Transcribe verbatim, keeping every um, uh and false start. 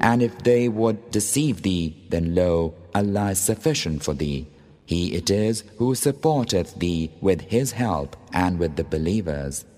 And if they would deceive thee, then lo, Allah is sufficient for thee. He it is who supporteth thee with His help and with the believers.